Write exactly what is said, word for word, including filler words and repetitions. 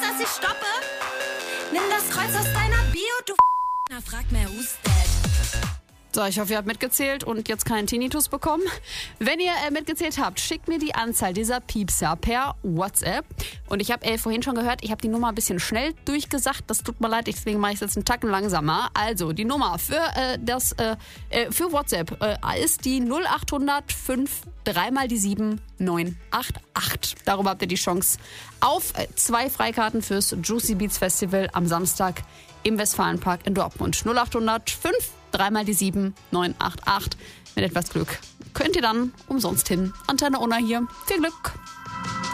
dass ich stoppe? Nimm das Kreuz aus deiner Bio, du Na, frag mehr, who's dead? So, ich hoffe, ihr habt mitgezählt und jetzt keinen Tinnitus bekommen. Wenn ihr äh, mitgezählt habt, schickt mir die Anzahl dieser Piepser per WhatsApp. Und ich habe äh, vorhin schon gehört, ich habe die Nummer ein bisschen schnell durchgesagt. Das tut mir leid, deswegen mache ich es jetzt einen Tacken langsamer. Also, die Nummer für, äh, das, äh, für WhatsApp äh, ist die null acht hundert fünf dreimal die sieben neun acht acht. Darüber habt ihr die Chance auf äh, zwei Freikarten fürs Juicy Beats Festival am Samstag im Westfalenpark in Dortmund. null acht hundert fünf dreimal die sieben neun acht acht. Mit etwas Glück könnt ihr dann umsonst hin. Antenne Unna hier. Viel Glück!